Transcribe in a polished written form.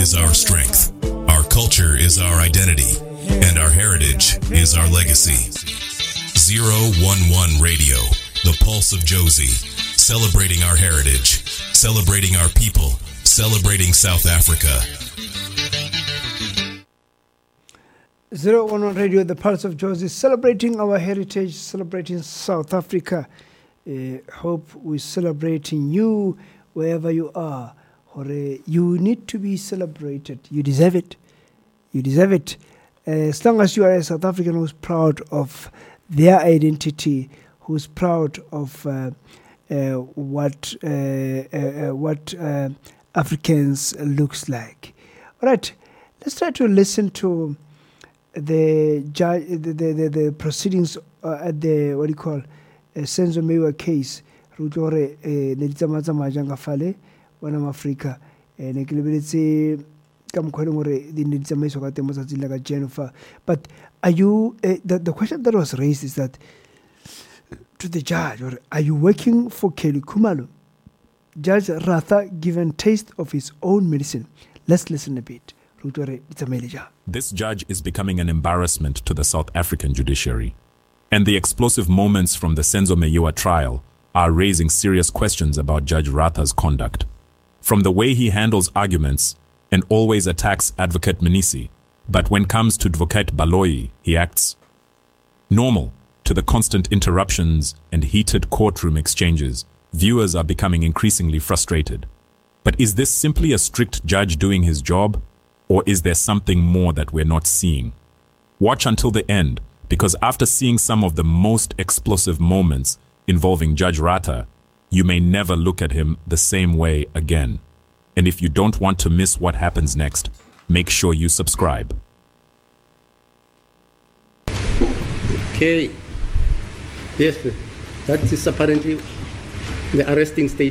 is our strength. Our culture is our identity. And our heritage is our legacy. 011 Radio, the pulse of Jozi. Celebrating our heritage. Celebrating our people. Celebrating South Africa. 011 Radio, the pulse of Jozi. Celebrating our heritage. Celebrating South Africa. Hope we're celebrating you wherever you are. You need to be celebrated. You deserve it. You deserve it. As long as you are a South African who's proud of their identity, who's proud of what Africans looks like. All right, let's try to listen to the proceedings at the Senzo Meyiwa case. Rutore nelitsamata majanga fale wana Africa nekilebeletse Jennifer. But are you the question that was raised is that to the judge, or are you working for Kelly Khumalo? Judge Ratha given taste of his own medicine. Let's listen a bit. This judge is becoming an embarrassment to the South African judiciary. And the explosive moments from the Senzo Meyiwa trial are raising serious questions about Judge Ratha's conduct. From the way he handles arguments and always attacks Advocate Mnisi, but when comes to Advocate Baloyi, he acts normal. To the constant interruptions and heated courtroom exchanges, viewers are becoming increasingly frustrated. But is this simply a strict judge doing his job, or is there something more that we're not seeing? Watch until the end, because after seeing some of the most explosive moments involving Judge Ratha, you may never look at him the same way again. And if you don't want to miss what happens next, make sure you subscribe. Okay. Yes, that is apparently the arresting statement.